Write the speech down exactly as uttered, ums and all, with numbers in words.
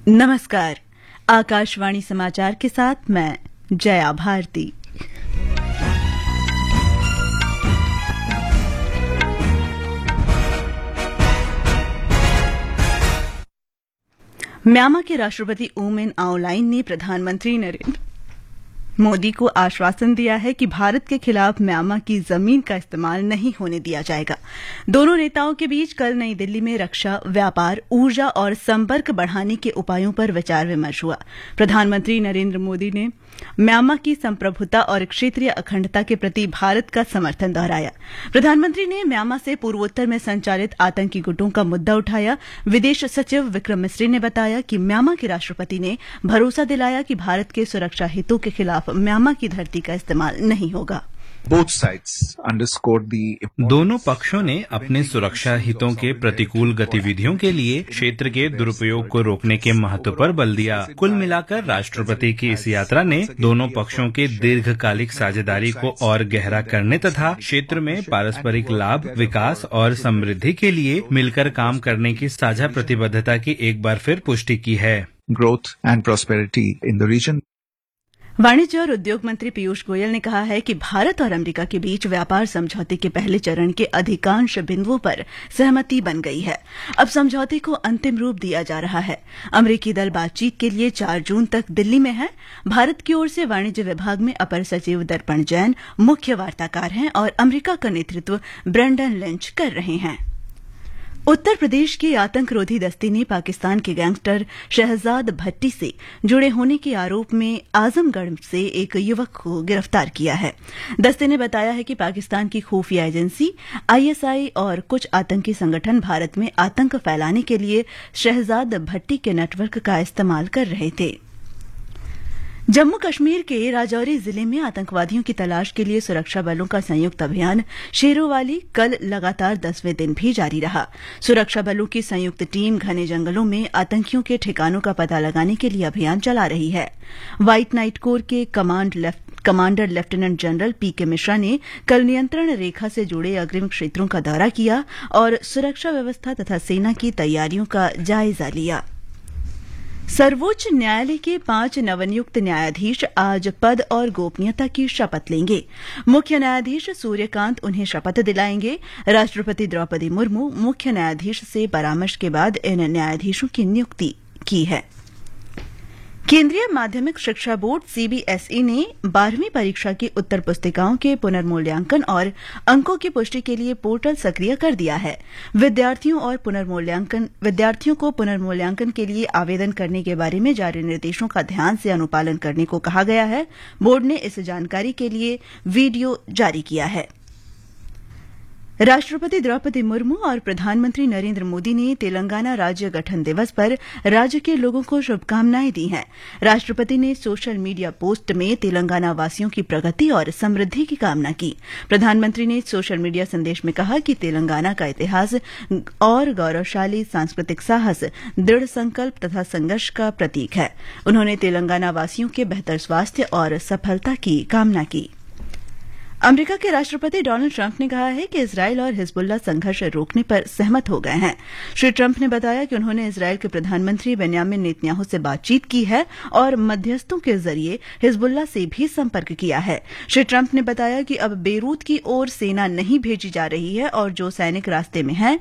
नमस्कार। आकाशवाणी समाचार के साथ मैं जया भारती। म्यांमार के राष्ट्रपति ऊ मिन आउलाइन ने प्रधानमंत्री नरेंद्र मोदी को आश्वासन दिया है कि भारत के खिलाफ म्यांमार की जमीन का इस्तेमाल नहीं होने दिया जाएगा। दोनों नेताओं के बीच कल नई दिल्ली में रक्षा, व्यापार, ऊर्जा और संपर्क बढ़ाने के उपायों पर विचार विमर्श हुआ। प्रधानमंत्री नरेंद्र मोदी ने म्यांमार की संप्रभुता और क्षेत्रीय अखंडता के प्रति भारत का समर्थन दोहराया। प्रधानमंत्री ने म्यांमार से पूर्वोत्तर में संचालित आतंकी गुटों का मुद्दा उठाया। विदेश सचिव विक्रम मिस्री ने बताया कि म्यांमार के राष्ट्रपति ने भरोसा दिलाया कि भारत के सुरक्षा हितों के खिलाफ म्यांमार की धरती का इस्तेमाल नहीं होगा। दोनों पक्षों ने अपने सुरक्षा हितों के प्रतिकूल गतिविधियों के लिए क्षेत्र के दुरुपयोग को रोकने के महत्व पर बल दिया। कुल मिलाकर राष्ट्रपति की इस यात्रा ने दोनों पक्षों के दीर्घकालिक साझेदारी को और गहरा करने तथा क्षेत्र में पारस्परिक लाभ, विकास और समृद्धि के लिए मिलकर काम करने की साझा प्रतिबद्धता की एक बार फिर पुष्टि की है। Growth and prosperity in the reason. वाणिज्य और उद्योग मंत्री पीयूष गोयल ने कहा है कि भारत और अमेरिका के बीच व्यापार समझौते के पहले चरण के अधिकांश बिंदुओं पर सहमति बन गई है। अब समझौते को अंतिम रूप दिया जा रहा है। अमेरिकी दल बातचीत के लिए चार जून तक दिल्ली में है। भारत की ओर से वाणिज्य विभाग में अपर सचिव दर्पण जैन मुख्य वार्ताकार हैं और अमेरिका का नेतृत्व ब्रेंडन लिंच कर रहे हैं। उत्तर प्रदेश की आतंकरोधी दस्ते ने पाकिस्तान के गैंगस्टर शहजाद भट्टी से जुड़े होने के आरोप में आजमगढ़ से एक युवक को गिरफ्तार किया है। दस्ते ने बताया है कि पाकिस्तान की खुफिया एजेंसी आईएसआई और कुछ आतंकी संगठन भारत में आतंक फैलाने के लिए शहजाद भट्टी के नेटवर्क का इस्तेमाल कर रहे थे। जम्मू कश्मीर के राजौरी जिले में आतंकवादियों की तलाश के लिए सुरक्षा बलों का संयुक्त अभियान शेरोवाली कल लगातार दसवें दिन भी जारी रहा। सुरक्षा बलों की संयुक्त टीम घने जंगलों में आतंकियों के ठिकानों का पता लगाने के लिए अभियान चला रही है। व्हाइट नाइट कोर के command left commander lieutenant general P के मिश्रा ने कल नियंत्रण रेखा से जुड़े अग्रिम क्षेत्रों का दौरा किया और सुरक्षा व्यवस्था तथा सेना की तैयारियों का जायजा लिया। सर्वोच्च न्यायालय के पांच नवनियुक्त न्यायाधीश आज पद और गोपनीयता की शपथ लेंगे। मुख्य न्यायाधीश सूर्यकांत उन्हें शपथ दिलाएंगे। राष्ट्रपति द्रौपदी मुर्मू मुख्य न्यायाधीश से परामर्श के बाद इन न्यायाधीशों की नियुक्ति की है। केंद्रीय माध्यमिक शिक्षा बोर्ड सीबीएसई ने बारहवीं परीक्षा की उत्तर पुस्तिकाओं के पुनर्मूल्यांकन और अंकों की पुष्टि के लिए पोर्टल सक्रिय कर दिया है। विद्यार्थियों और पुनर्मूल्यांकन विद्यार्थियों को पुनर्मूल्यांकन के लिए आवेदन करने के बारे में जारी निर्देशों का ध्यान से अनुपालन करने को कहा गया है। बोर्ड ने इस जानकारी के लिए वीडियो जारी किया है। राष्ट्रपति द्रौपदी मुर्मू और प्रधानमंत्री नरेंद्र मोदी ने तेलंगाना राज्य गठन दिवस पर राज्य के लोगों को शुभकामनाएं दी हैं। राष्ट्रपति ने सोशल मीडिया पोस्ट में तेलंगाना वासियों की प्रगति और समृद्धि की कामना की। प्रधानमंत्री ने सोशल मीडिया संदेश में कहा कि तेलंगाना का इतिहास और गौरवशाली सांस्कृतिक साहस, दृढ़ संकल्प तथा संघर्ष का प्रतीक है। उन्होंने तेलंगाना वासियों के बेहतर स्वास्थ्य और सफलता की कामना की। अमेरिका के राष्ट्रपति डोनाल्ड ट्रंप ने कहा है कि इजरायल और हिजबुल्ला संघर्ष रोकने पर सहमत हो गए हैं। श्री ट्रंप ने बताया कि उन्होंने इजरायल के प्रधानमंत्री बेन्यामिन नेतन्याहू से बातचीत की है और मध्यस्थों के जरिए हिजबुल्ला से भी संपर्क किया है। श्री ट्रंप ने बताया कि अब बेरूत की ओर सेना नहीं भेजी जा रही है और जो सैनिक रास्ते में हैं